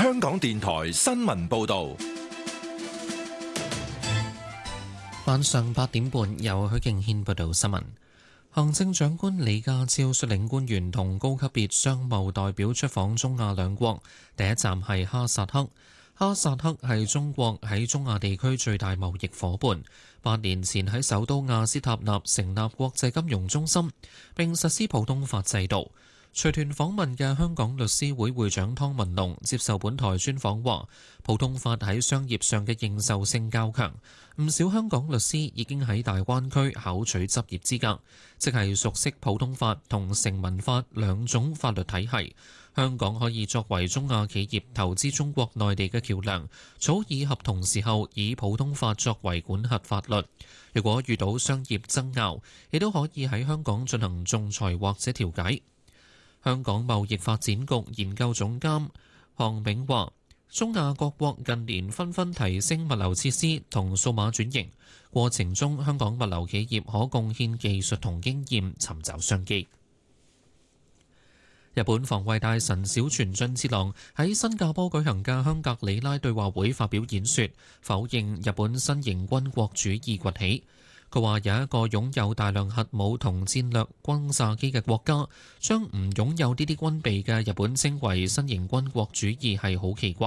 香港電台新聞報道。 晚上8點半，由許敬軒報道新聞。行政長官李家超率領官員同高級別商務代表出訪中亞兩國，第一站係哈薩克。哈薩克係中國喺中亞地區最大貿易夥伴。8年前喺首都亞斯塔納成立國際金融中心，並實施普通法制度。隨團訪問嘅香港律師會會長湯文龍接受本台專訪話，普通法喺商業上嘅認受性較強，唔少香港律師已經喺大灣區考取執業資格，即係熟悉普通法同成文法兩種法律體系。香港可以作為中亞企業投資中國內地嘅橋梁，草擬合同時候以普通法作為管轄法律。如果遇到商業爭拗，亦都可以喺香港進行仲裁或者調解。香港貿易發展局研究總監項炳話，中亞各國近年紛紛提升物流設施同數碼轉型，過程中香港物流企業可貢獻技術同經驗，尋找商機。日本防衛大臣小泉進次郎喺新加坡舉行嘅香格里拉對話會發表演說，否認日本新型軍國主義崛起。佢話有一個擁有大量核武同戰略轟炸機嘅國家，將唔擁有呢啲軍備嘅日本稱為新型軍國主義係好奇怪。